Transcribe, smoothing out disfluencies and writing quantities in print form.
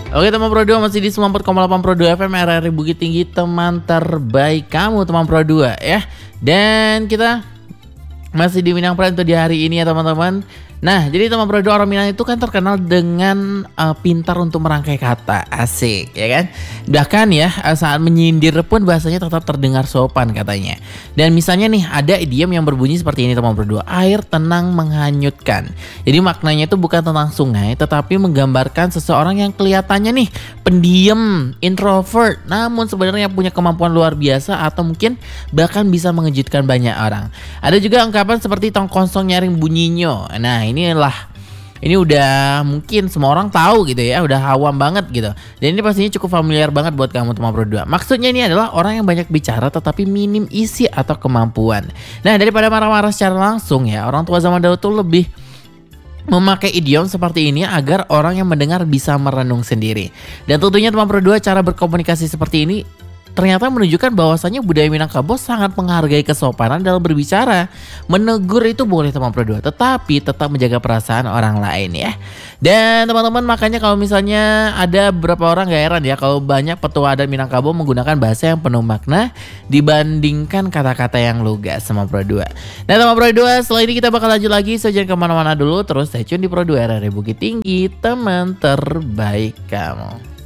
Oke teman Pro 2 masih di 94,8 Pro 2 FM RRI Bukit Tinggi, teman terbaik kamu teman Pro 2 ya. Dan kita masih di Minang Prime untuk di hari ini ya teman-teman. Nah, jadi teman Pro 2, orang Minang itu kan terkenal dengan pintar untuk merangkai kata, asik ya kan. Bahkan ya saat menyindir pun bahasanya tetap terdengar sopan katanya. Dan misalnya nih ada idiom yang berbunyi seperti ini teman Pro 2, air tenang menghanyutkan. Jadi maknanya itu bukan tentang sungai, tetapi menggambarkan seseorang yang kelihatannya nih pendiam, introvert, namun sebenarnya punya kemampuan luar biasa atau mungkin bahkan bisa mengejutkan banyak orang. Ada juga ungkapan seperti tong kosong nyaring bunyinya. Nah, ini udah mungkin semua orang tahu gitu ya, udah awam banget gitu. Dan ini pastinya cukup familiar banget buat kamu teman Pro 2. Maksudnya ini adalah orang yang banyak bicara tetapi minim isi atau kemampuan. Nah, daripada marah-marah secara langsung ya, orang tua zaman dahulu tuh lebih memakai idiom seperti ini agar orang yang mendengar bisa merenung sendiri. Dan tentunya teman Pro 2, cara berkomunikasi seperti ini ternyata menunjukkan bahwasannya budaya Minangkabau sangat menghargai kesopanan dalam berbicara. Menegur itu boleh teman Pro 2, tetapi tetap menjaga perasaan orang lain ya. Dan teman-teman, makanya kalau misalnya ada beberapa orang gak heran ya kalau banyak petua adat Minangkabau menggunakan bahasa yang penuh makna dibandingkan kata-kata yang lugas teman Pro 2. Nah teman Pro 2, setelah ini kita bakal lanjut lagi, so jangan kemana-mana dulu, terus stay tune di Pro 2 RRI Bukit Tinggi, teman terbaik kamu.